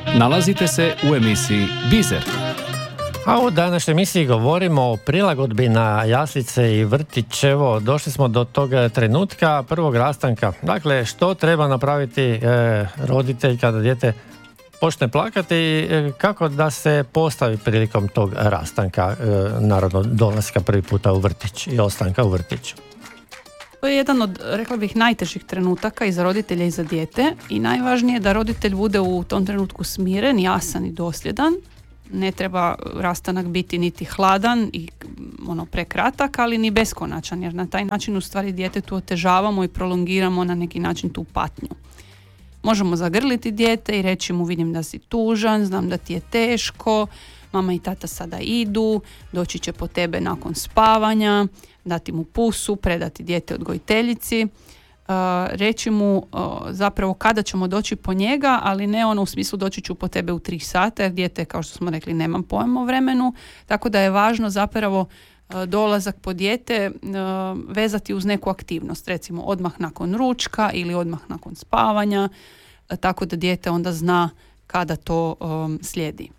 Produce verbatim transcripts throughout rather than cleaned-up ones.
Nalazite se u emisiji Biser. A u današnjoj emisiji govorimo o prilagodbi na jaslice i vrtić. Evo, došli smo do tog trenutka prvog rastanka. Dakle, što treba napraviti e, roditelj kada dijete počne plakati i e, kako da se postavi prilikom tog rastanka, e, naravno dolaska prvi puta u vrtić i ostanka u vrtiću. To je jedan od, rekla bih, najtežih trenutaka i za roditelja i za dijete i najvažnije je da roditelj bude u tom trenutku smiren, jasan i dosljedan. Ne treba rastanak biti niti hladan i ono prekratak, ali ni beskonačan, jer na taj način u stvari djetetu otežavamo i prolongiramo na neki način tu patnju. Možemo zagrliti dijete i reći mu vidim da si tužan, znam da ti je teško, mama i tata sada idu, doći će po tebe nakon spavanja, dati mu pusu, predati dijete odgojiteljici, uh, reći mu uh, zapravo kada ćemo doći po njega, ali ne ono u smislu doći ću po tebe u tri sata, jer dijete, kao što smo rekli, nemam pojma o vremenu, tako da je važno zapravo uh, dolazak po dijete uh, vezati uz neku aktivnost, recimo odmah nakon ručka ili odmah nakon spavanja, uh, tako da dijete onda zna kada to um, slijedi.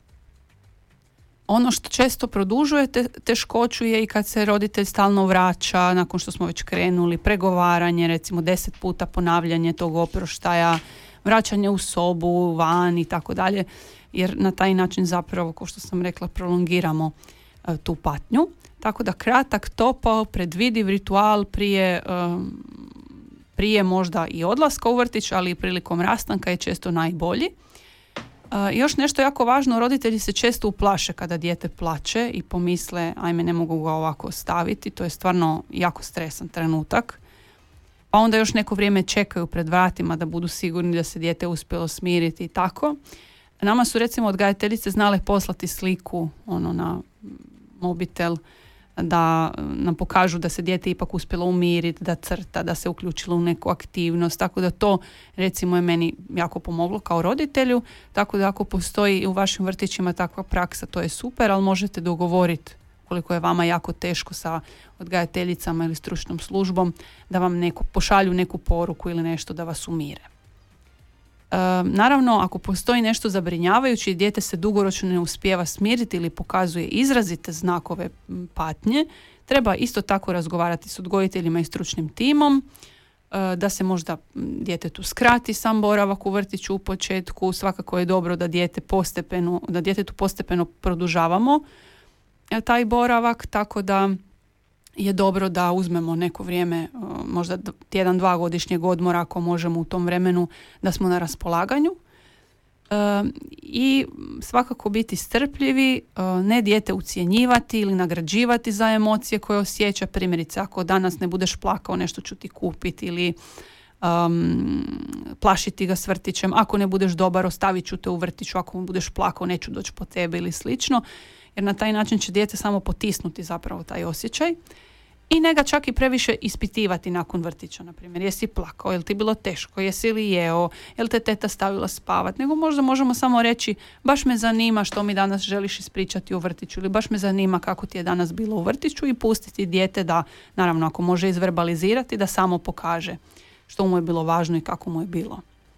Ono što često produžuje te, teškoću je i kad se roditelj stalno vraća, nakon što smo već krenuli, pregovaranje, recimo deset puta ponavljanje tog oproštaja, vraćanje u sobu, van i tako dalje, jer na taj način zapravo, kao što sam rekla, prolongiramo uh, tu patnju. Tako da kratak, topao, predvidiv ritual prije, um, prije možda i odlaska u vrtić, ali i prilikom rastanka je često najbolji. Uh, još nešto jako važno, roditelji se često uplaše kada dijete plače i pomisle ajme ne mogu ga ovako ostaviti, to je stvarno jako stresan trenutak. Pa onda još neko vrijeme čekaju pred vratima da budu sigurni da se dijete uspjelo smiriti i tako. Nama su recimo odgajateljice znale poslati sliku ono na mobitel da nam pokažu da se dijete ipak uspjelo umiriti, da crta, da se uključilo u neku aktivnost, tako da to recimo je meni jako pomoglo kao roditelju, tako da ako postoji u vašim vrtićima takva praksa, to je super, ali možete dogovoriti koliko je vama jako teško sa odgajateljicama ili stručnom službom da vam neko, pošalju neku poruku ili nešto da vas umire. E, naravno, ako postoji nešto zabrinjavajuće i dijete se dugoročno ne uspijeva smiriti ili pokazuje izrazite znakove patnje, treba isto tako razgovarati s odgojiteljima i stručnim timom, e, da se možda djetetu skrati sam boravak u vrtiću u početku. Svakako je dobro da dijete postepeno, da djetetu postepeno produžavamo taj boravak, tako da je dobro da uzmemo neko vrijeme, možda tjedan, dva godišnjeg odmora ako možemo u tom vremenu da smo na raspolaganju. E, I svakako biti strpljivi, e, ne dijete ucjenjivati ili nagrađivati za emocije koje osjeća. Primjerice, ako danas ne budeš plakao, nešto ću ti kupiti ili um, plašiti ga s vrtićem. Ako ne budeš dobar, ostavit ću te u vrtiću. Ako budeš plakao, neću doći po tebe ili slično. Jer na taj način će dijete samo potisnuti zapravo taj osjećaj i ne ga čak i previše ispitivati nakon vrtića, na primjer, jesi plakao, jel ti bilo teško, jesi li jeo, jel te teta stavila spavat, nego možda možemo samo reći baš me zanima što mi danas želiš ispričati u vrtiću ili baš me zanima kako ti je danas bilo u vrtiću i pustiti dijete da, naravno ako može izverbalizirati, da samo pokaže što mu je bilo važno i kako mu je bilo.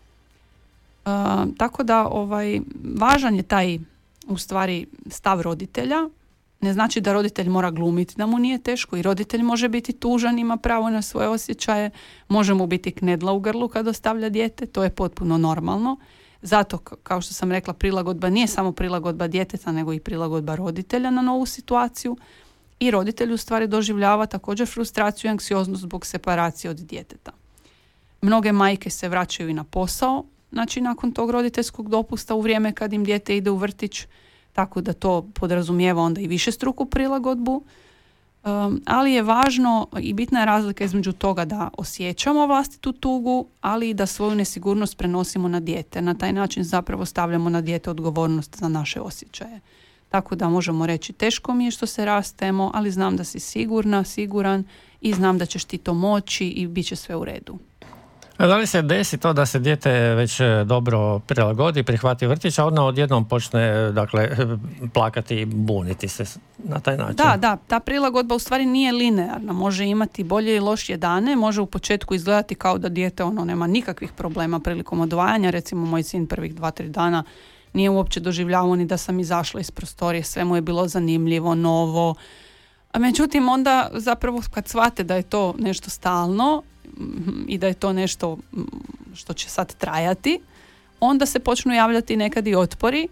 Uh, tako da ovaj, važan je taj u stvari stav roditelja. Ne znači da roditelj mora glumiti da mu nije teško i roditelj može biti tužan, ima pravo na svoje osjećaje, može mu biti knedla u grlu kad ostavlja dijete, to je potpuno normalno. Zato, kao što sam rekla, prilagodba nije samo prilagodba djeteta, nego i prilagodba roditelja na novu situaciju i roditelj u stvari doživljava također frustraciju i anksioznost zbog separacije od djeteta. Mnoge majke se vraćaju i na posao, znači nakon tog roditeljskog dopusta u vrijeme kad im dijete ide u vrtić, tako da to podrazumijeva onda i višestruku prilagodbu, um, ali je važno i bitna je razlika između toga da osjećamo vlastitu tugu, ali i da svoju nesigurnost prenosimo na dijete. Na taj način zapravo stavljamo na dijete odgovornost za naše osjećaje. Tako da možemo reći teško mi je što se rastemo, ali znam da si sigurna, siguran i znam da ćeš ti to moći i bit će sve u redu. A da li se desi to da se dijete već dobro prilagodi, prihvati vrtić, a onda odjednom počne dakle, plakati i buniti se na taj način? Da, da, ta prilagodba u stvari nije linearna. Može imati bolje i lošije dane, može u početku izgledati kao da dijete ono nema nikakvih problema prilikom odvajanja. Recimo moj sin prvih dva, tri dana nije uopće doživljavao ni da sam izašla iz prostorije, sve mu je bilo zanimljivo, novo. A međutim, onda zapravo kad shvate da je to nešto stalno i da je to nešto što će sad trajati, onda se počnu javljati nekad i otpori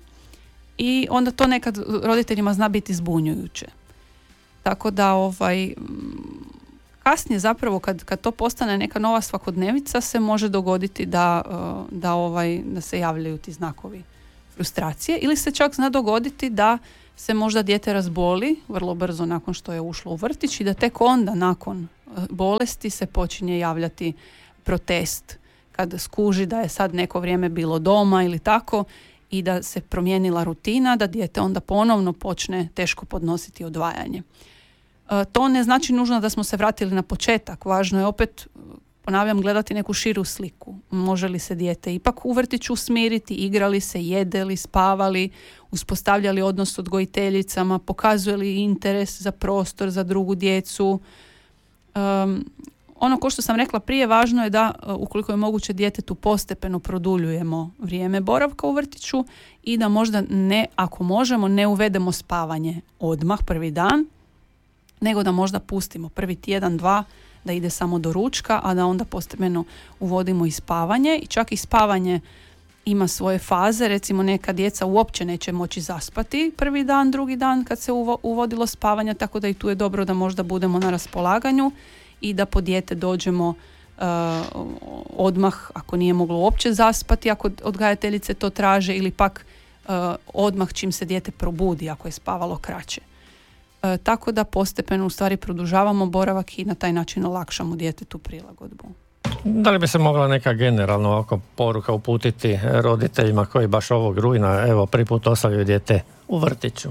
i onda to nekad roditeljima zna biti zbunjujuće. Tako da ovaj, kasnije zapravo kad, kad to postane neka nova svakodnevica se može dogoditi da, da, ovaj, da se javljaju ti znakovi frustracije ili se čak zna dogoditi da se možda dijete razboli vrlo brzo nakon što je ušlo u vrtić i da tek onda nakon bolesti se počinje javljati protest kad skuži da je sad neko vrijeme bilo doma ili tako i da se promijenila rutina, da dijete onda ponovno počne teško podnositi odvajanje. E, to ne znači nužno da smo se vratili na početak, važno je opet, ponavljam, gledati neku širu sliku. Može li se dijete ipak u vrtiću smiriti, igrali se, jedeli, spavali, uspostavljali odnos s odgojiteljicama, pokazuje li interes za prostor, za drugu djecu. Um, ono ko što sam rekla prije, važno je da ukoliko je moguće djetetu postepeno produljujemo vrijeme boravka u vrtiću i da možda ne, ako možemo, ne uvedemo spavanje odmah prvi dan, nego da možda pustimo prvi tjedan, dva, da ide samo do ručka, a da onda postepeno uvodimo i spavanje. I čak i spavanje ima svoje faze, recimo neka djeca uopće neće moći zaspati prvi dan, drugi dan kad se uvo, uvodilo spavanje, tako da i tu je dobro da možda budemo na raspolaganju i da po dijete dođemo uh, odmah ako nije moglo uopće zaspati, ako odgajateljice to traže, ili pak uh, odmah čim se dijete probudi ako je spavalo kraće. Uh, tako da postepeno u stvari produžavamo boravak i na taj način olakšamo djetetu prilagodbu. Da li bi se mogla neka generalno ovako poruka uputiti roditeljima koji baš ovog rujna evo prvi put ostavljaju dijete u vrtiću?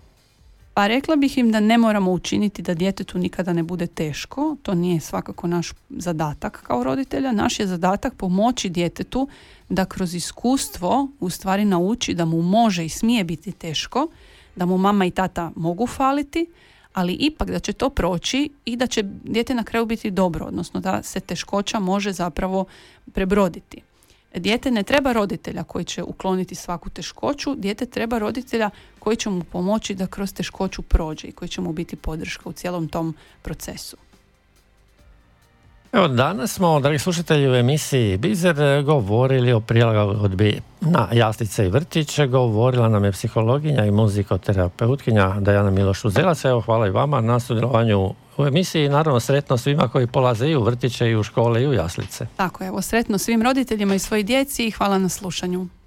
Pa rekla bih im da ne moramo učiniti da djetetu nikada ne bude teško, to nije svakako naš zadatak kao roditelja. Naš je zadatak pomoći djetetu da kroz iskustvo u stvari nauči da mu može i smije biti teško, da mu mama i tata mogu faliti, ali ipak da će to proći i da će dijete na kraju biti dobro, odnosno da se teškoća može zapravo prebroditi. Dijete ne treba roditelja koji će ukloniti svaku teškoću, dijete treba roditelja koji će mu pomoći da kroz teškoću prođe i koji će mu biti podrška u cijelom tom procesu. Evo, danas smo, dragi slušatelji, u emisiji Bizer govorili o prilagodbi na jaslice i vrtiće. Govorila nam je psihologinja i muzikoterapeutkinja Dajana Miloš-Uzelac. Evo, hvala i vama na sudjelovanju u emisiji. Naravno, sretno svima koji polaze i u vrtiće i u škole i u jaslice. Tako, evo, sretno svim roditeljima i svoj djeci i hvala na slušanju.